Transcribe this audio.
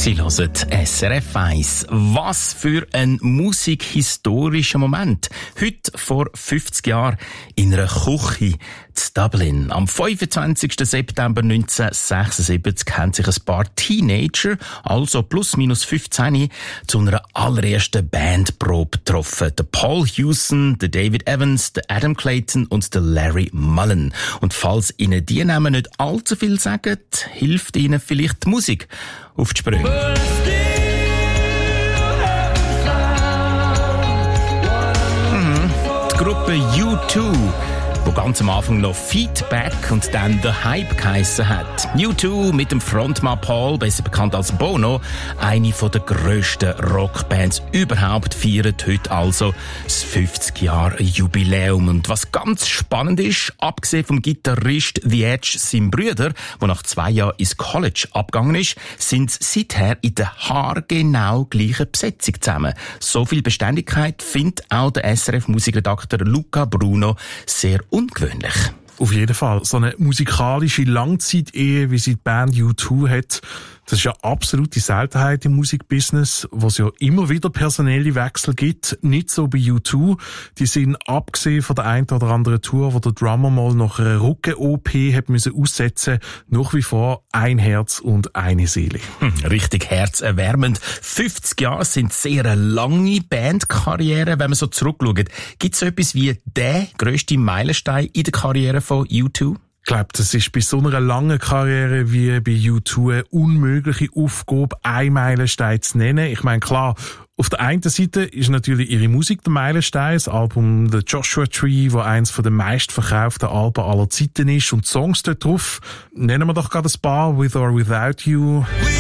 Sie hören SRF 1. Was für ein musikhistorischer Moment. Heute vor 50 Jahren in einer Küche zu Dublin. Am 25. September 1976 haben sich ein paar Teenager, also plus minus 15, zu einer allerersten Bandprobe getroffen. Der Paul Hewson, der David Evans, der Adam Clayton und der Larry Mullen. Und falls Ihnen die Namen nicht allzu viel sagen, hilft Ihnen vielleicht die Musik auf die Sprünge. Die Gruppe U2, wo ganz am Anfang noch Feedback und dann The Hype geheissen hat. U2 mit dem Frontmann Paul, besser bekannt als Bono, eine der grössten Rockbands überhaupt, feiert heute also das 50-Jahre-Jubiläum. Und was ganz spannend ist, abgesehen vom Gitarrist The Edge, seinem Bruder, der nach 2 Jahren ins College abgegangen ist, sind sie seither in der haargenau gleichen Besetzung zusammen. So viel Beständigkeit findet auch der SRF-Musikredakteur Luca Bruno sehr ungewöhnlich. Auf jeden Fall. So eine musikalische Langzeitehe, wie sie die Band U2 hat, das ist ja absolute Seltenheit im Musikbusiness, wo es ja immer wieder personelle Wechsel gibt. Nicht so bei U2. Die sind, abgesehen von der einen oder anderen Tour, wo der Drummer mal nach einer Rücken-OP hat müssen aussetzen, nach wie vor ein Herz und eine Seele. Richtig herzerwärmend. 50 Jahre sind sehr eine lange Bandkarriere, wenn man so zurückschaut. Gibt es so etwas wie der grösste Meilenstein in der Karriere von U2? Ich glaube, das ist bei so einer langen Karriere wie bei U2 eine unmögliche Aufgabe, einen Meilenstein zu nennen. Ich meine, klar, auf der einen Seite ist natürlich ihre Musik der Meilenstein, das Album The Joshua Tree, das eines der meistverkauften Alben aller Zeiten ist, und die Songs dort drauf. Nennen wir doch gerade ein paar, With or Without You.